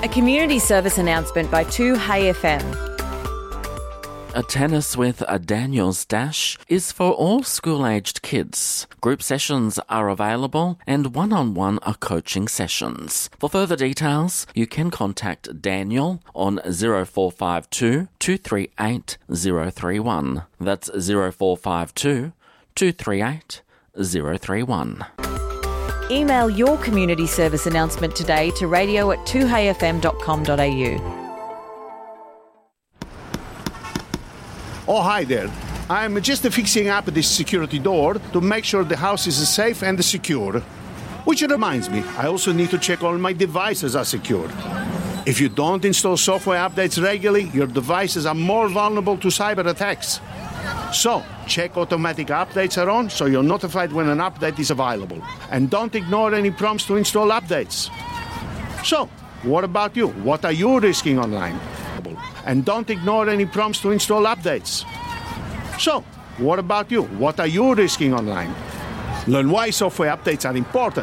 A community service announcement by 2Hey FM. A Tennis with a Daniels Dash is for all school-aged kids. Group sessions are available and one-on-one are coaching sessions. For further details, you can contact Daniel on 0452 238 031. That's 0452 238 031. Email your community service announcement today to radio@2heyfm.com.au. Oh, hi there. I'm just fixing up this security door to make sure the house is safe and secure. Which reminds me, I also need to check all my devices are secure. If you don't install software updates regularly, your devices are more vulnerable to cyber attacks. So, check automatic updates are on so you're notified when an update is available. And don't ignore any prompts to install updates. So, what about you? What are you risking online? And don't ignore any prompts to install updates. So, what about you? What are you risking online? Learn why software updates are important